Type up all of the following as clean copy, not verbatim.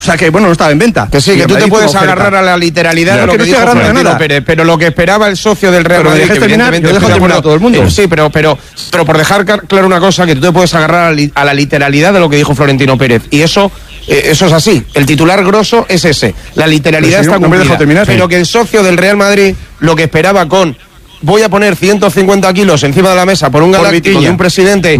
O sea que, bueno, no estaba en venta. Que sí, que tú te puedes agarrar a la literalidad de lo que dijo Florentino Pérez, pero lo que esperaba el socio del Real Madrid, que evidentemente yo dejo terminar a todo el mundo. Sí, pero por dejar claro una cosa, que tú te puedes agarrar a la literalidad de lo que dijo Florentino Pérez, y eso es así. El titular grosso es ese. La literalidad está cumplida. Pero que el socio del Real Madrid lo que esperaba con voy a poner 150 kilos encima de la mesa por un galáctico de un presidente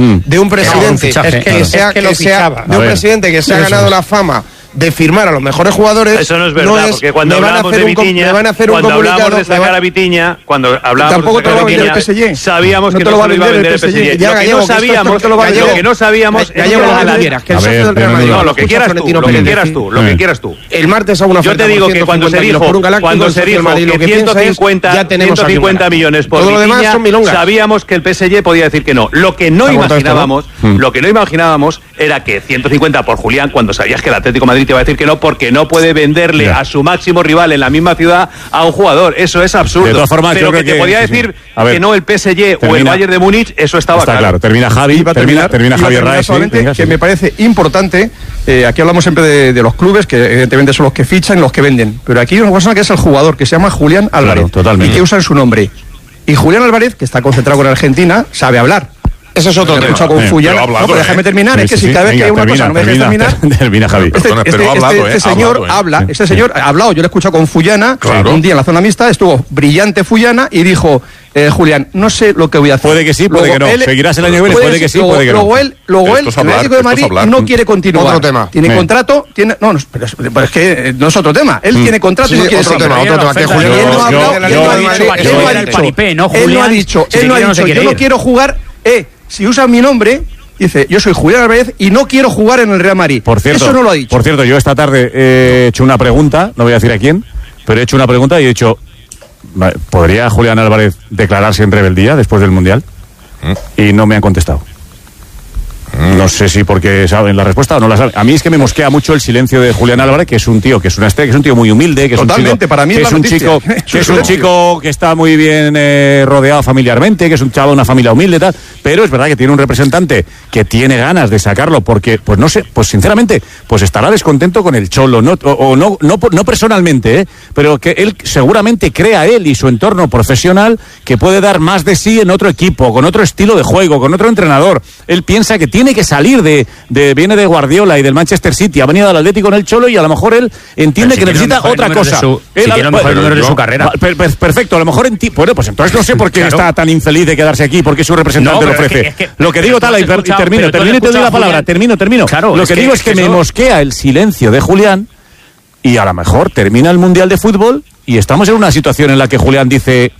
que se ha ganado la fama de firmar a los mejores jugadores. Eso no es verdad, porque cuando hablamos de Vitinha, cuando hablamos de sacar a Vitinha, cuando hablábamos de sacar a Vitinha, sabíamos que no se lo iba a vender el PSG. Lo que no sabíamos es que el socio del Real Madrid, no, lo que quieras tú. El martes hago una oferta. Yo te digo que cuando se dijo que 150 millones por Vitinha, sabíamos que el PSG podía decir que no. Lo que no imaginábamos era que 150 por Julián, cuando sabías que el Atlético de Madrid te va a decir que no, porque no puede venderle a su máximo rival en la misma ciudad a un jugador. Eso es absurdo. De todas formas, pero que te podía decir que no el PSG o el Bayern de Múnich, eso estaba claro. Termina Javi, termina Javier Raes. Que me parece importante, aquí hablamos siempre de los clubes, que evidentemente son los que fichan, los que venden. Pero aquí hay una persona que es el jugador, que se llama Julián Álvarez. Y que usan su nombre. Y Julián Álvarez, que está concentrado con Argentina, sabe hablar. Eso es otro tema. Con Fullana. No, pero déjame terminar. Es que si cada vez que hay una cosa no me dejes terminar. Termina, Javi. Este señor ha hablado. Yo lo he escuchado con Fullana un día en la zona mixta. Estuvo brillante Fullana y dijo: Julián, no sé lo que voy a hacer. Puede que sí, puede que no. Seguirás el año que viene, puede que sí, puede que no. Luego él, el Atlético de Madrid no quiere continuar. Otro tema. Tiene contrato, pero es que no es otro tema. Él tiene contrato y no quiere seguir. Otro tema. Él no ha dicho, yo no quiero jugar. Si usan mi nombre, dice, yo soy Julián Álvarez y no quiero jugar en el Real Madrid. Por cierto, eso no lo ha dicho. Por cierto, yo esta tarde he hecho una pregunta, no voy a decir a quién, pero he hecho una pregunta y he dicho, ¿podría Julián Álvarez declararse en rebeldía después del Mundial? Y no me han contestado. No sé si porque saben la respuesta o no la saben. A mí es que me mosquea mucho el silencio de Julián Álvarez, que es un tío, que es una estrella, que es un tío muy humilde, que totalmente, para mí es un chico que está muy bien rodeado familiarmente, que es un chaval de una familia humilde y tal, pero es verdad que tiene un representante que tiene ganas de sacarlo porque, pues no sé, pues sinceramente, pues estará descontento con el Cholo, no personalmente, pero que él seguramente crea él y su entorno profesional que puede dar más de sí en otro equipo, con otro estilo de juego, con otro entrenador. Él piensa que tiene que salir viene de Guardiola y del Manchester City, ha venido al Atlético en el Cholo y a lo mejor él entiende que necesita otra cosa. Si tiene los mejores números de su carrera. Perfecto, a lo mejor bueno, pues entonces no sé por qué está tan infeliz de quedarse aquí, porque su representante lo ofrece. Lo que digo, y termino y te doy la palabra, termino. Claro, lo que digo es que me mosquea el silencio de Julián y a lo mejor termina el Mundial de Fútbol y estamos en una situación en la que Julián dice: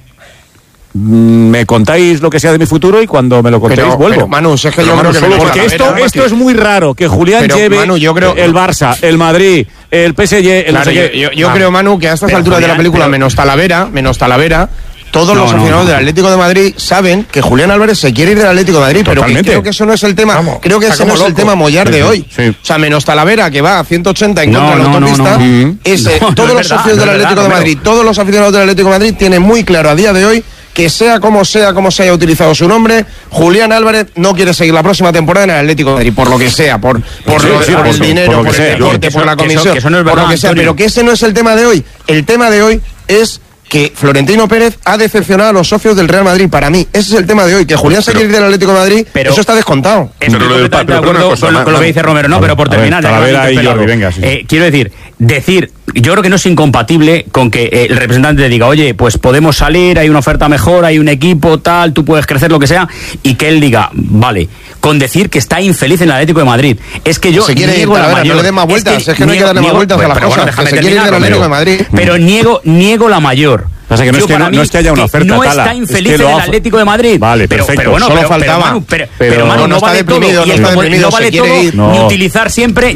me contáis lo que sea de mi futuro y cuando me lo contéis vuelvo. Pero, Manu, es que yo creo que porque esto es muy raro, que Julián lleve Manu, el Barça, el Madrid, el PSG, yo creo, Manu, que a estas alturas de la película, menos Talavera, todos los aficionados del Atlético de Madrid saben que Julián Álvarez se quiere ir del Atlético de Madrid, pero creo que eso no es el tema. Creo que ese no es el tema mollar de hoy. O sea, menos Talavera, que va a 180 en contra de la autopista, todos los socios del Atlético de Madrid, todos los aficionados del Atlético de Madrid tienen muy claro a día de hoy que sea como se haya utilizado su nombre, Julián Álvarez no quiere seguir la próxima temporada en el Atlético de Madrid, por lo que sea, por el dinero, por el deporte, por la comisión, por lo que sea, pero que ese no es el tema de hoy. El tema de hoy es que Florentino Pérez ha decepcionado a los socios del Real Madrid. Para mí, ese es el tema de hoy. Que Julián se quiere ir del Atlético de Madrid, eso está descontado. Estoy completamente de acuerdo con lo que dice Romero, pero por terminar, quiero decir, yo creo que no es incompatible con que el representante diga, oye, pues podemos salir, hay una oferta mejor, hay un equipo, tal, tú puedes crecer, lo que sea, y que él diga, vale, con decir que está infeliz en el Atlético de Madrid. Es que yo niego la mayor. No le den más vueltas, es que no hay que darle más vueltas a las cosas. Que se quiere ir del Atlético de Madrid. Pero niego la mayor. Pasa que no es que haya una oferta. No está infeliz en el Atlético de Madrid. Vale, perfecto. Pero bueno, solo faltaba. Pero Manu, no vale todo. No vale todo ni utilizar siempre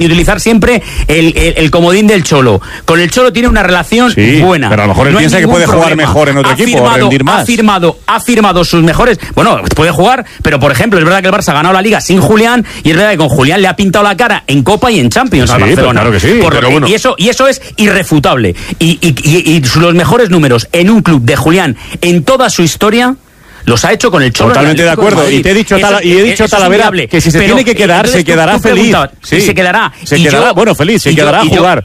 el comodín del Cholo. Con el Cholo tiene una relación buena. Pero a lo mejor él piensa que puede jugar mejor en otro equipo, rendir más. Ha firmado sus mejores. Bueno, puede jugar, pero por ejemplo, es verdad que el Barça ha ganado la Liga sin Julián y es verdad que con Julián le ha pintado la cara en Copa y en Champions al Barcelona. Claro que sí. Y eso es irrefutable. Y los mejores números en un club de Julián en toda su historia Los ha hecho con el Cholo. Totalmente de acuerdo. Y te he dicho, Talavera, que si se tiene que quedar, se quedará feliz. Sí, se quedará. Se quedará, bueno, feliz, se quedará a jugar.